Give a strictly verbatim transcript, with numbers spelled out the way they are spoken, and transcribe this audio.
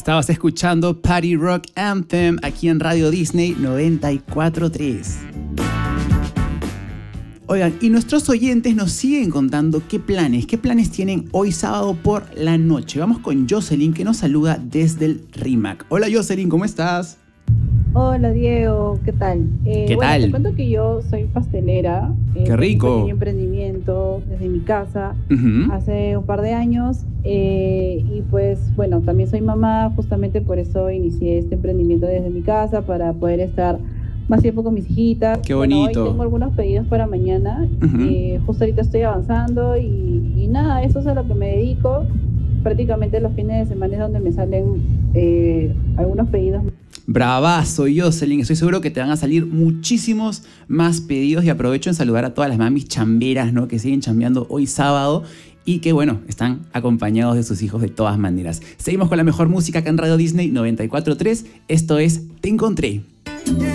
Estabas escuchando Party Rock Anthem aquí en Radio Disney noventa y cuatro punto tres. Oigan, y nuestros oyentes nos siguen contando qué planes, qué planes tienen hoy sábado por la noche. Vamos con Jocelyn, que nos saluda desde el RIMAC. Hola Jocelyn, ¿cómo estás? Hola Diego, ¿qué tal? Eh, ¿Qué bueno, tal? Te cuento que yo soy pastelera. Eh, ¡Qué rico! Un pequeño emprendimiento desde mi casa Uh-huh. hace un par de años. Eh, y pues bueno, también soy mamá, justamente por eso inicié este emprendimiento desde mi casa, para poder estar más tiempo con mis hijitas. ¡Qué Bueno, bonito! hoy tengo algunos pedidos para mañana. Uh-huh. Eh, justo ahorita estoy avanzando y, y nada, eso es a lo que me dedico. Prácticamente los fines de semana es donde me salen eh, algunos pedidos. Bravazo, Jocelyn. Estoy seguro que te van a salir muchísimos más pedidos y aprovecho en saludar a todas las mamis chamberas, ¿no?, que siguen chambeando hoy sábado y que, bueno, están acompañados de sus hijos de todas maneras. Seguimos con la mejor música acá en Radio Disney noventa y cuatro punto tres. Esto es Te Encontré.